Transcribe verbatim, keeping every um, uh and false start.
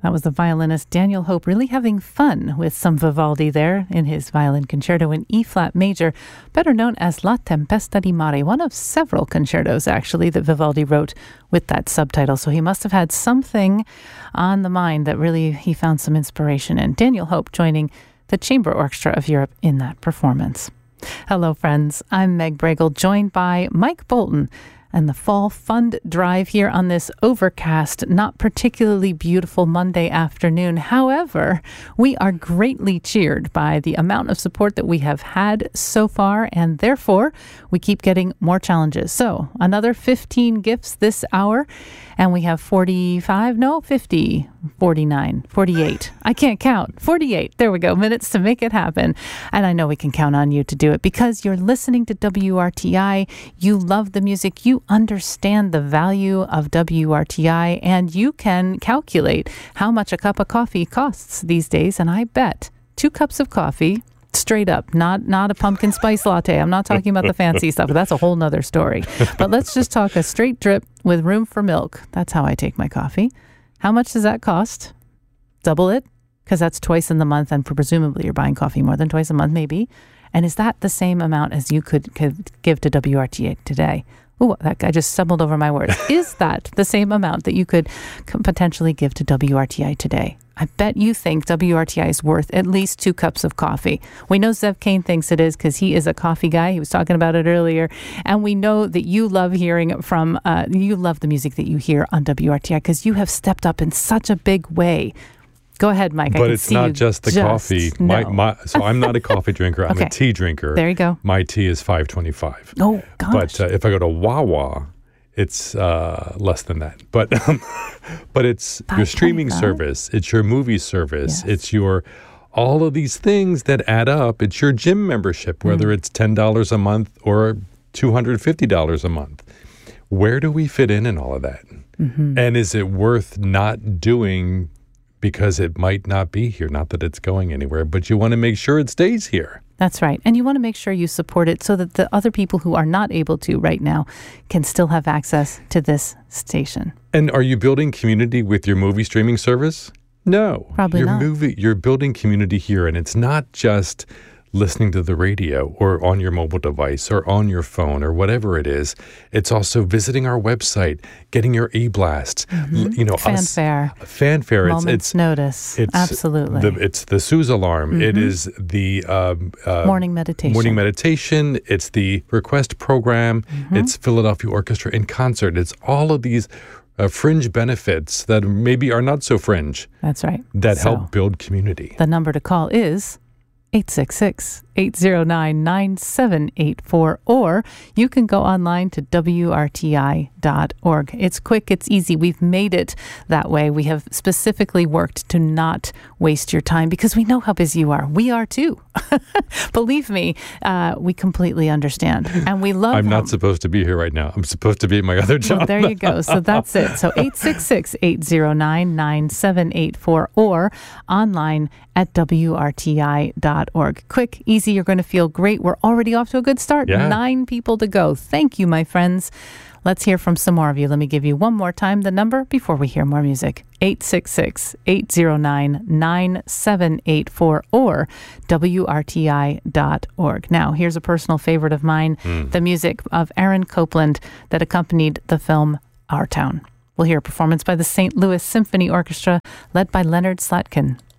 That was the violinist Daniel Hope really having fun with some Vivaldi there in his violin concerto in E-flat major, better known as La Tempesta di Mare, one of several concertos actually that Vivaldi wrote with that subtitle. So he must have had something on the mind that really he found some inspiration in. Daniel Hope joining the Chamber Orchestra of Europe in that performance. Hello, friends. I'm Meg Bregel, joined by Mike Bolton and the Fall Fund Drive here on this overcast, not particularly beautiful Monday afternoon. However, we are greatly cheered by the amount of support that we have had so far, and therefore we keep getting more challenges. So another fifteen gifts this hour, and we have forty-five, no, fifty, forty-nine, forty-eight. I can't count. forty-eight. There we go. Minutes to make it happen. And I know we can count on you to do it because you're listening to W R T I. You love the music. You understand the value of W R T I, and you can calculate how much a cup of coffee costs these days. And I bet two cups of coffee, straight up, not not a pumpkin spice latte. I'm not talking about the fancy stuff. That's a whole nother story. But let's just talk a straight drip with room for milk. That's how I take my coffee. How much does that cost? Double it, because that's twice in the month, and presumably you're buying coffee more than twice a month, maybe. And is that the same amount as you could, could give to W R T I today? Ooh, that guy just stumbled over my words. Is that the same amount that you could potentially give to W R T I today? I bet you think W R T I is worth at least two cups of coffee. We know Zev Kane thinks it is because he is a coffee guy. He was talking about it earlier. And we know that you love hearing from, uh, you love the music that you hear on W R T I because you have stepped up in such a big way. Go ahead, Mike. But I can it's see not you just the just, coffee. No. My, my, so I'm not a coffee drinker. I'm Okay. a tea drinker. There you go. My tea is five twenty-five. Oh, gosh. But uh, if I go to Wawa, it's uh, less than that. But um, but it's your streaming service. It's your movie service. Yes. It's your all of these things that add up. It's your gym membership, whether mm. it's ten dollars a month or two hundred fifty dollars a month. Where do we fit in in all of that? Mm-hmm. And is it worth not doing because it might not be here? Not that it's going anywhere, but you want to make sure it stays here. That's right. And you want to make sure you support it so that the other people who are not able to right now can still have access to this station. And are you building community with your movie streaming service? No. Probably you're not. Movie, you're building community here, and it's not just listening to the radio or on your mobile device or on your phone or whatever it is. It's also visiting our website, getting your e-blast, mm-hmm. you know, fanfare, us, fanfare. Moments it's, it's notice. It's Absolutely. The, it's the Suze alarm. Mm-hmm. It is the um, uh, morning meditation. Morning meditation. It's the request program. Mm-hmm. It's Philadelphia Orchestra in concert. It's all of these uh, fringe benefits that maybe are not so fringe. That's right. That so, help build community. The number to call is eight six six, eight zero nine, nine seven eight four, or you can go online to W R T I dot org. It's quick, it's easy. We've made it that way. We have specifically worked to not waste your time because we know how busy you are. We are too. Believe me, uh, we completely understand. And we love I'm how- not supposed to be here right now. I'm supposed to be at my other job. Well, there you go. So that's it. So eight six six, eight zero nine, nine seven eight four or online at W R T I dot org. Quick, easy. You're going to feel great. We're already off to a good start. Yeah. Nine people to go. Thank you, my friends. Let's hear from some more of you. Let me give you one more time the number before we hear more music. eight six six, eight zero nine, nine seven eight four or W R T I dot org. Now, here's a personal favorite of mine, mm. the music of Aaron Copland that accompanied the film Our Town. We'll hear a performance by the Saint Louis Symphony Orchestra led by Leonard Slatkin.